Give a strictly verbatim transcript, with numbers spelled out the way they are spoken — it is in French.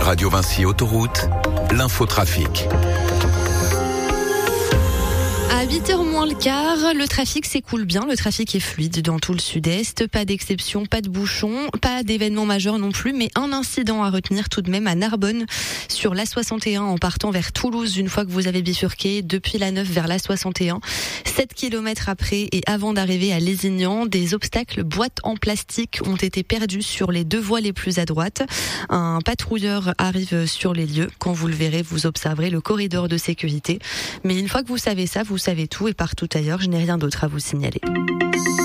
Radio Vinci Autoroute, l'infotrafic. À huit heures moins le quart, le trafic s'écoule bien, le trafic est fluide dans tout le sud-est, pas d'exception, pas de bouchons, pas d'événements majeurs non plus, mais un incident à retenir tout de même à Narbonne, sur l'A soixante et un en partant vers Toulouse, une fois que vous avez bifurqué depuis la neuf vers l'A soixante et un. sept kilomètres après et avant d'arriver à Lézignan, des obstacles boîtes en plastique ont été perdus sur les deux voies les plus à droite. Un patrouilleur arrive sur les lieux. Quand vous le verrez, vous observerez le corridor de sécurité. Mais une fois que vous savez ça, vous savez tout et partout ailleurs, je n'ai rien d'autre à vous signaler.